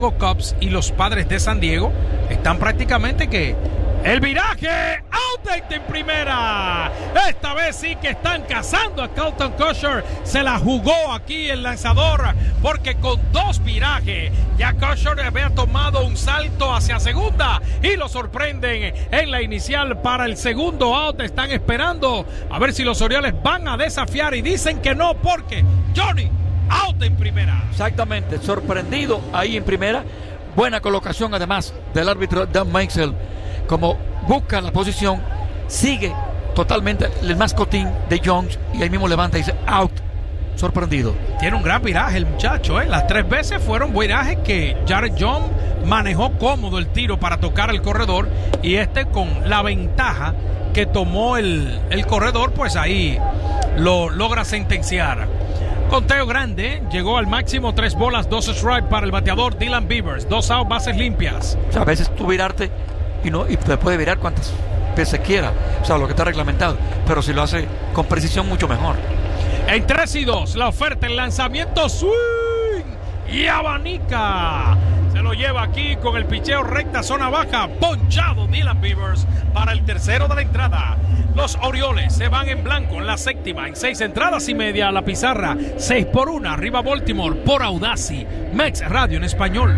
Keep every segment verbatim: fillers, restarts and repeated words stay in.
Cubs y los Padres de San Diego están prácticamente que el viraje out en primera. Esta vez sí que están cazando a Colton Cusher. Se la jugó aquí el lanzador porque con dos virajes ya Cusher había tomado un salto hacia segunda y lo sorprenden en la inicial para el segundo out. Están esperando a ver si los Orioles van a desafiar y dicen que no porque Johnny out en primera. Exactamente, sorprendido ahí en primera. Buena colocación además del árbitro Dan Meixel. Como busca la posición, sigue totalmente el mascotín de Jones y ahí mismo levanta y dice out. Sorprendido. Tiene un gran viraje el muchacho, ¿eh? Las tres veces fueron virajes que Jared Jones manejó cómodo el tiro para tocar el corredor y este con la ventaja que tomó el, el corredor, pues ahí lo logra sentenciar. Conteo grande, llegó al máximo, tres bolas, dos strikes para el bateador Dylan Beavers, dos out, bases limpias. O sea, a veces tú virarte y no y te puede virar cuantas veces quiera, o sea, lo que está reglamentado, pero si lo hace con precisión mucho mejor. En tres y dos, la oferta, el lanzamiento, swing y abanica. Se lo lleva aquí con el picheo recta, zona baja, ponchado Dylan Beavers para el tercero de la entrada. Los Orioles se van en blanco en la séptima, en seis entradas y media a la pizarra, seis por una, arriba Baltimore por Audacy, Mex Radio en español.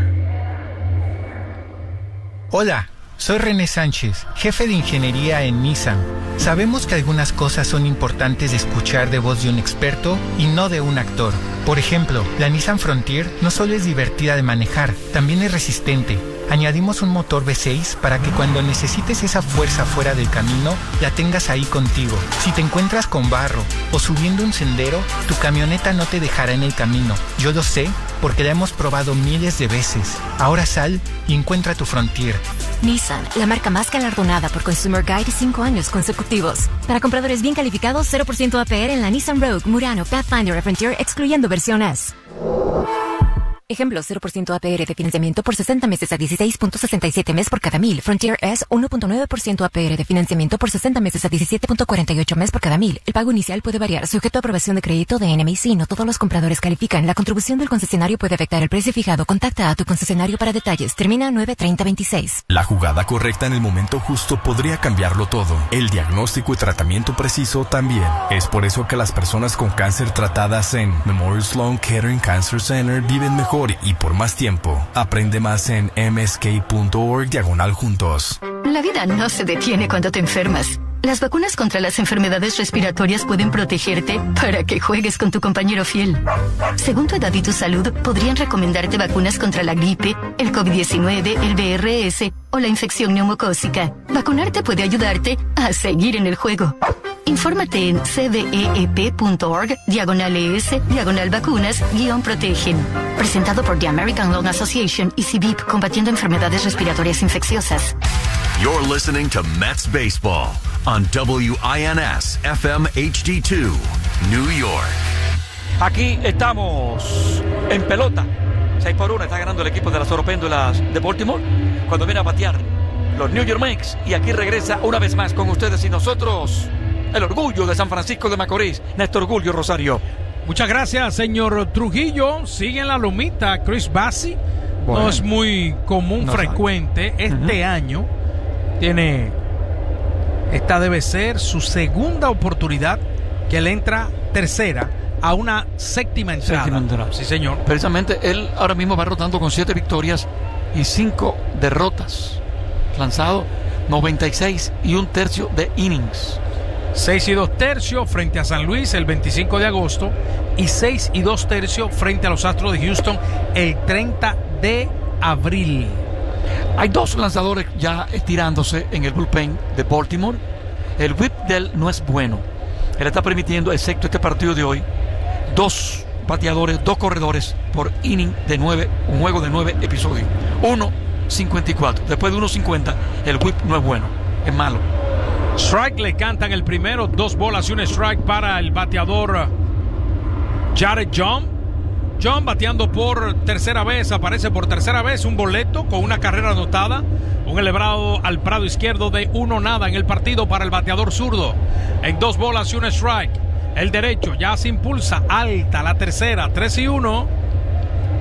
Hola, soy René Sánchez, jefe de ingeniería en Nissan. Sabemos que algunas cosas son importantes de escuchar de voz de un experto y no de un actor. Por ejemplo, la Nissan Frontier no solo es divertida de manejar, también es resistente. Añadimos un motor V seis para que cuando necesites esa fuerza fuera del camino, la tengas ahí contigo. Si te encuentras con barro o subiendo un sendero, tu camioneta no te dejará en el camino. Yo lo sé porque la hemos probado miles de veces. Ahora sal y encuentra tu Frontier. Nissan, la marca más galardonada por Consumer Guide cinco años consecutivos. Para compradores bien calificados, cero por ciento A P R en la Nissan Rogue, Murano, Pathfinder y Frontier, excluyendo versiones. Ejemplo, cero por ciento A P R de financiamiento por sesenta meses a dieciséis punto sesenta y siete mes por cada mil. Frontier es uno punto nueve por ciento A P R de financiamiento por sesenta meses a diecisiete punto cuarenta y ocho mes por cada mil. El pago inicial puede variar, sujeto a aprobación de crédito de N M I C. No todos los compradores califican. La contribución del concesionario puede afectar el precio fijado. Contacta a tu concesionario para detalles. Termina nueve treinta veintiséis. La jugada correcta en el momento justo podría cambiarlo todo. El diagnóstico y tratamiento preciso también. Es por eso que las personas con cáncer tratadas en Memorial Sloan Kettering Cancer Center viven mejor y por más tiempo. Aprende más en m s k punto org diagonal juntos. La vida no se detiene cuando te enfermas. Las vacunas contra las enfermedades respiratorias pueden protegerte para que juegues con tu compañero fiel. Según tu edad y tu salud, podrían recomendarte vacunas contra la gripe, el COVID diecinueve, el V R S o la infección neumocócica. Vacunarte puede ayudarte a seguir en el juego. Infórmate en c v e e p punto org diagonal es diagonal vacunas guión protegen. Presentado por The American Lung Association y C B I P, combatiendo enfermedades respiratorias infecciosas. You're listening to Mets Baseball on W I N S F M H D dos, New York. Aquí estamos en pelota. seis por uno está ganando el equipo de las Oropéndulas de Baltimore cuando viene a batear los New York Mets. Y aquí regresa una vez más con ustedes y nosotros el orgullo de San Francisco de Macorís, Néstor Julio Rosario. Muchas gracias, señor Trujillo. Sigue en la lomita Chris Bassi. Bueno, no es muy común, no frecuente. Sabe. Este uh-huh. año tiene, esta debe ser su segunda oportunidad que le entra tercera a una séptima entrada. Séptima entrada. Sí, señor. Precisamente él ahora mismo va rotando con siete victorias y cinco derrotas. Lanzado noventa y seis y un tercio de innings. seis y dos tercios frente a San Luis el veinticinco de agosto y seis y dos tercios frente a los Astros de Houston el treinta de abril. Hay dos lanzadores ya estirándose en el bullpen de Baltimore. El whip de él no es bueno. Él está permitiendo, excepto este partido de hoy, dos bateadores, dos corredores por inning de nueve, un juego de nueve episodios. uno cincuenta y cuatro. Después de uno cincuenta, el whip no es bueno, es malo. Strike le cantan el primero, dos bolas y un strike para el bateador Jared Jones. John bateando por tercera vez, aparece por tercera vez un boleto con una carrera anotada, un elevado al prado izquierdo de uno nada en el partido para el bateador zurdo. En dos bolas y un strike, el derecho ya se impulsa alta la tercera, tres y uno.